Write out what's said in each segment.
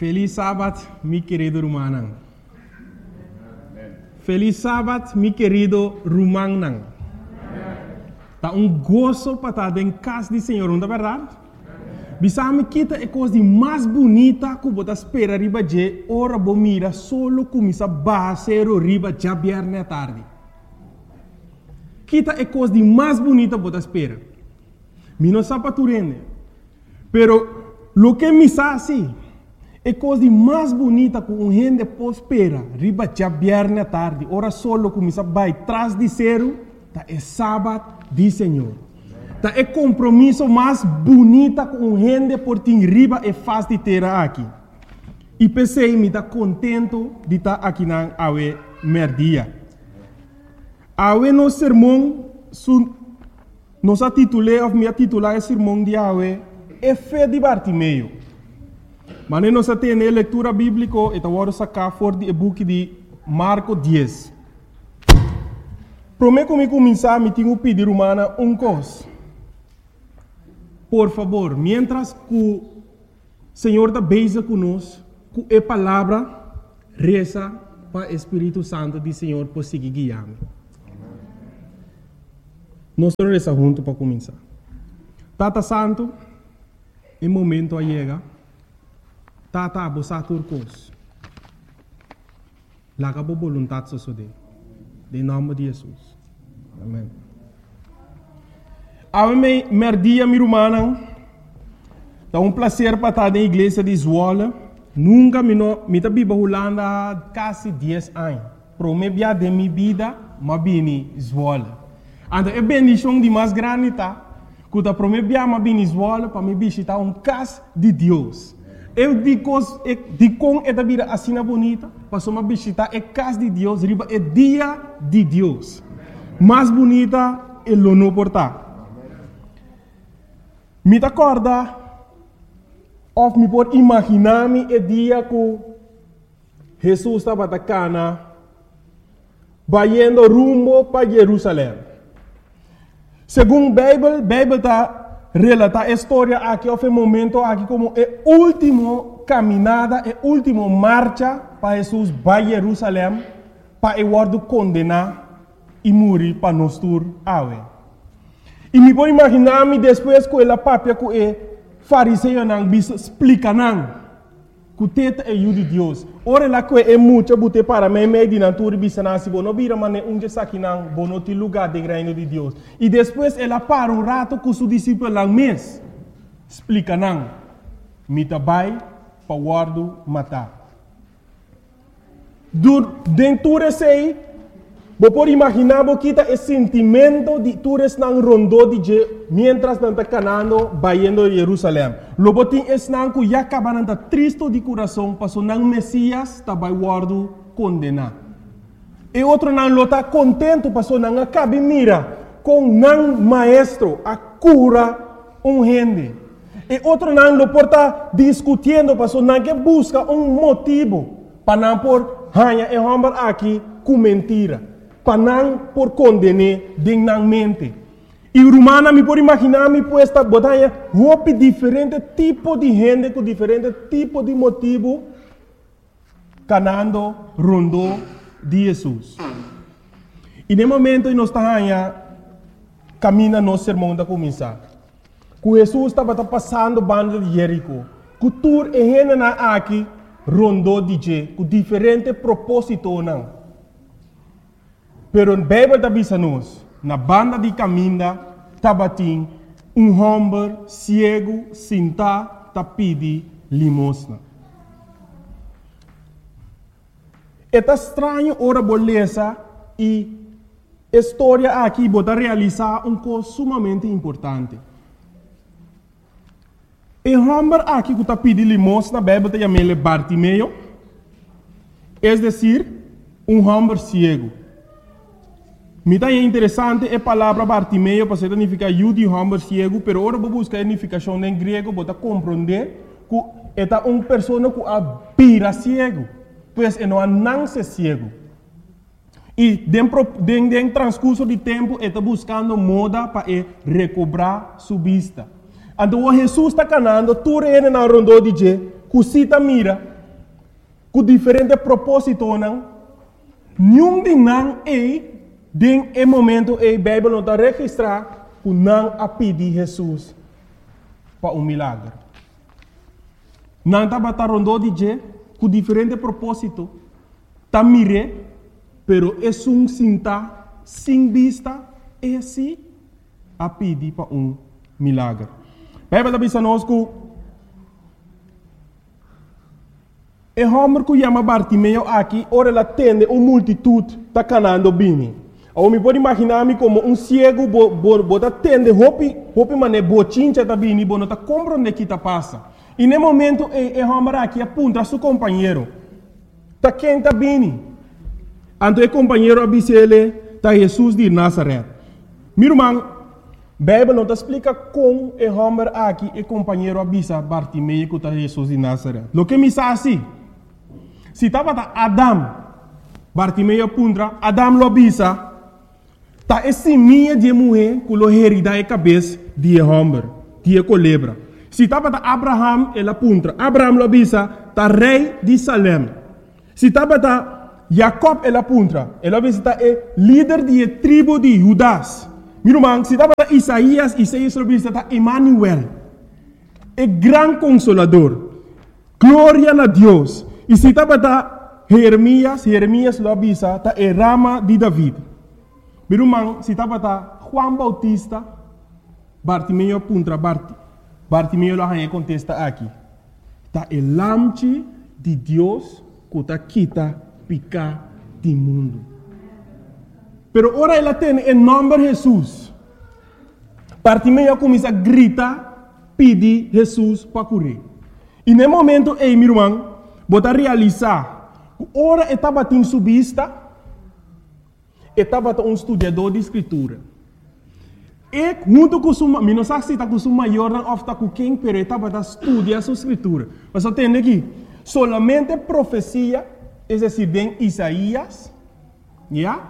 Feliz sábado, mi querido Rumanang. Feliz sábado, mi querido Rumanang. Tá gozo para estar em casa do Senhor, não é verdade? Bisame kita é coisa mais bonita que você espera riba de ora bo mira solo começa basero riba já viernes à tarde. Kita é coisa mais bonita que você espera. Mi não sabe turende. Pero lo que me sabe é coisa mais bonita que um gente pode esperar riba já viernes à tarde. Ora solo começa vai trás de zero, tá é sábado do Senhor. Tá é compromisso mais bonita com um gente por ti riba é fácil de ter aqui. E pensei me tá contento de estar aqui na awe merdia. Awe no sermão nos titulei of me titular o sermão de awe é fé de Bartimeu. Mas nós temos a leitura bíblica e vamos sacar fora do book de Marcos 10. Prometo que começar me tenho pedir humana coisa. Por favor, mientras que o Senhor está beija conosco, com a palavra, reza para o Espírito Santo do Senhor por seguir guiando. Nós vamos rezar juntos para começar. Tata Santo, em momento a chega, Tata abusar turcos. Laga por vontade sosode. Em nome de Jesus. Amém. Ame merdia mi rumana. É prazer para estar na igreja de Zwolle. Nunca me tá biba Holanda quase 10 anos. Promebia de minha vida, mas bini Zwolle. Então é bendição de mais grande tá. Quando promebia mas bini Zwolle para me visitar casa de Deus. Eu digo com esta vida assim bonita, para me visitar a casa de Deus, riba é dia de Deus. Mais bonita é o não portar. Me acorda, ou me pode imaginar-me o dia que Jesus estava na Cana, indo rumo para Jerusalém. Segundo a Bíblia está relata a história aqui, houve um momento aqui como a última caminhada, a última marcha para Jesus para Jerusalém, para o condenar e morrer para nós tur awe. E me pode imaginar-me depois que ela papia que o fariseu não bisa explica não que o teta é o de Deus. Ora lá que é muito bote para mim de natura bisa nasi bono bira mane unje saki não bono ti lugar de reino de Deus. E depois ela para um rato com seu discípulo lá mês explica não me tabai para guardo matar. Dentro sei você pode imaginar que o sentimento de todos não rondou de mientras não está canando indo a Jerusalém. Logo tem não que já acaba de triste de coração, passou não Messias está vai guardo condenar. E outro não está contente, passou não acaba mira com não maestro a cura gente. E outro não lo porta discutindo, passou não que busca motivo para não por hanha e homem aqui com mentira. Para não por condenar dignamente. E romana me pode imaginar me puesta botanha roupa diferente tipo de gente com diferente tipo de motivo canando rondou de Jesus. E no momento nós estamos caminhando no sermão da começar. Que Jesus estava passando banda de Jerico. Que tur e gente na aqui rondou de com diferente propósito não. Pero a Bíblia está dizendo na banda de caminho, tabatim, homem cego, sentado, tá pedi limosna. É estranho ora beleza e a história aqui bota realizar coisa sumamente importante. O homem aqui que tá pedi limosna, a Bíblia está chamando Bartimeu, é decir, homem cego. Me está interessante a palavra Bartimeu, para significar eu de homem cego, pero agora vou buscar a significação em grego para compreender que é uma pessoa que abira cego, pois não nasce cego. E dentro do transcurso de tempo, está buscando moda para recobrar sua vista. Então, Jesus está canando, tudo ele na rondou de que cita mira, com diferente propósito, não? Nenhum de não é, em momento, a Bíblia não está registrar, que não a pedir Jesus para milagre. Não está batendo de je, com diferente propósito, está mire, pero é cinta, sem vista, é assim, a pedir para milagre. A Bíblia diz a nós que o homem que chama Bartimeu aqui, ora ela tende uma multitude está canando bem. Eu me pode imaginar-me como cego, bota tende, hopi mané, bochincha tá bem, não está compreendendo o que está passa. E no momento, o homem aqui aponta a seu companheiro. Está quem está bem. Então o companheiro avisa ele, está Jesus de Nazaré. Meu irmão, a Bíblia não explica como o homem aqui, o companheiro avisa Bartimeu que está Jesus de Nazaré. O que me diz assim? Se estava Adam, Bartimeu apunta, Adam lo avisa, está esse minha de mulher que lo herida a cabeça de homem, de colebra. Se estava Abraham, ele apunta, Abraham lo avisa, está rei de Salem. Se estava Jacob, ele apunta, ele avisa, está líder de tribo de Judas. Meu irmão, se estava Isaías lo avisa, está Emmanuel, o grande consolador. Glória a Deus. E se estava Jeremias lo avisa, está a rama de David. Meu irmão, se estava Juan Bautista, Bartimeu apunta, Bartimeu lo contesta aqui. Está o lamche de Deus que está quita picar do mundo. Pero ora ela tem o nome de Jesus. Bartimeu começa a gritar, pedir Jesus para curar. E no momento, meu irmão, bota realizar, ora estava em sua vista, estava estudador de escritura. E junto com sua, não sei se está com sua maior, ou está com quem, mas estava estudando sua escritura. Mas eu tenho aqui, solamente profecia, é decir, em Isaías, yeah?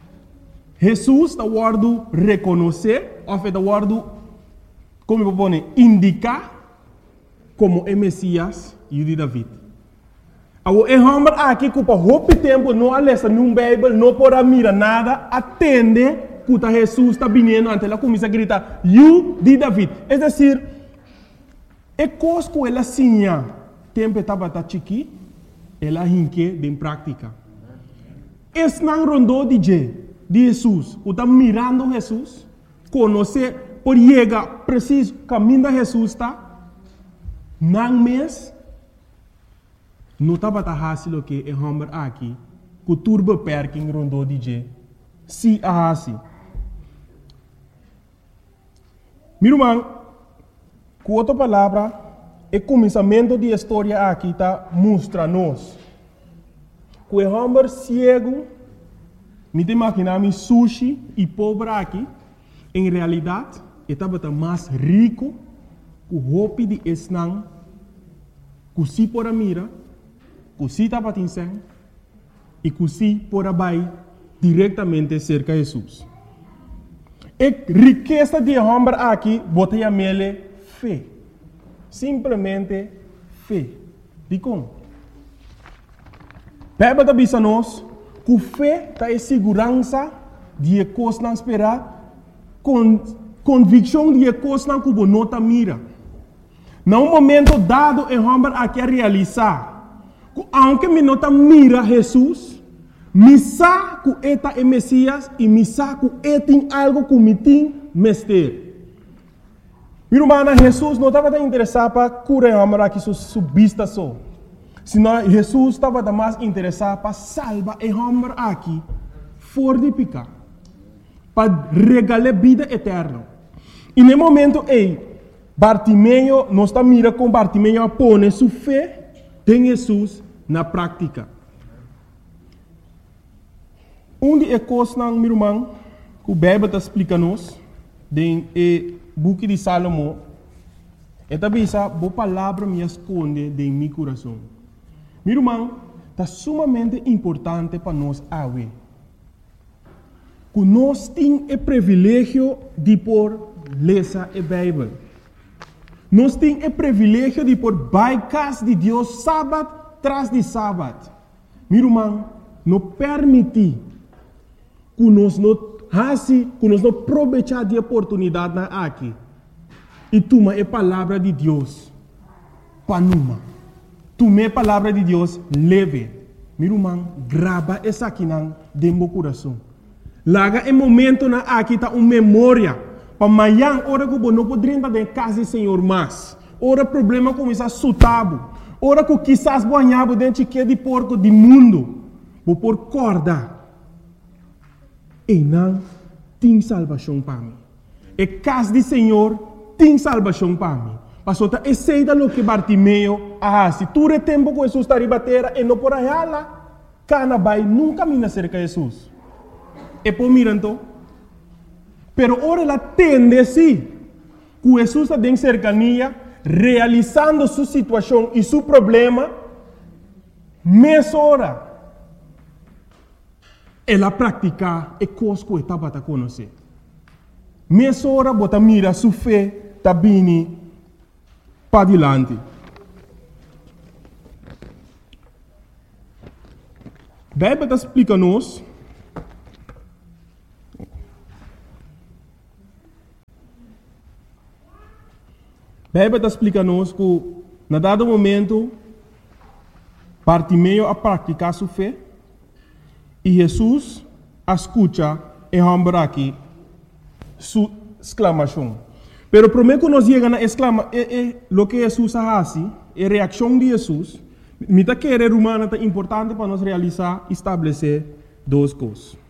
Jesus está guardando reconhecer, ou está guardando, como eu vou indicar, como o Messias e o de David. O homem aqui que por muito tempo não lê nenhum Bíblia, não pode mirar nada, atende que Jesus está vindo ante ela começa a gritar, "You de David". É decir, é coisa que ela sinha, tempo estava chiqui, ela hinque de prática. Esse não rondou de Jesus, que está mirando Jesus, conhecer, por chegar preciso caminho de Jesus está. Não mês, não estava fácil que o homem aqui, que o turbo perking rondou de se a assim. Meu irmão, com outra palavra, o começamento da história aqui está mostra-nos que o homem cego, me imaginar sushi e pobre aqui, em realidade, estava mais rico que o hopi de esnang, que se por mira, que se estava tinseng, e que se por abai diretamente cerca de Jesus. A riqueza de homem aqui, botei a mele fé. Simplesmente fé. De como? Bíblia está dizendo nós que fé está em segurança de coisas não esperar, convicção de coisas não que não está mira. Num momento dado, o homem aqui a realizar, que aunque me não está mira Jesus, me sabe que ele é Messias e me sabe que ele tem algo que me tem mestre. Meu irmão, Jesus não estava interessado para curar o homem aqui sua vista só. Senão Jesus estava mais interessado para salvar o homem aqui fora de pecar, para regalar vida eterna. E no momento Bartimeu, nós estamos mirando com Bartimeu a pôr sua fé em Jesus na prática. De coisas, meu irmão, que o Bíblia está explicando-nos, no book de Salomão, é também essa boa palavra me esconde em meu coração. Meu irmão, está sumamente importante para nós ver que nós temos o privilégio de por ler a Bíblia. Nós temos o privilégio de por bypass de Deus sábado tras de sábado. Meu irmão, não permite que nós não aproveitar de oportunidade aqui. E toma a palavra de Deus para numa. Toma a palavra de Deus leve. Meu irmão, grava essa aqui dentro do coração. Laga em momento na aqui tá uma memória. Para amanhã, hora que você não pode entrar em casa do Senhor mais. Ora problema começa a sutabo. Ora que quizás banhava dentro de porco do mundo. Vou por corda. E não tem salvação para mim. E casa do Senhor tem salvação para mim. Pastor, aceita o que Bartimeu se tu é tempo que Jesus está ribatera e não por aí lá, cana vai nunca mina cerca de Jesus. E por miranto, pero ora ela tende sim, que Jesus está em cercania, realizando sua situação e seu problema, meia hora. Ela pratica e coisa que estava a conhecer. Meia hora, bota mira sua fé, está bem para adiante. Bíblia está explicando-nos que, na dado momento, Bartimeu a praticar sua fé e Jesus a escuta e lembra aqui sua exclamação. Pero primeiro que nós chegamos a exclamar, o que Jesus faz, a reação de Jesus, me está querendo humana é importante para nós realizar, estabelecer duas coisas.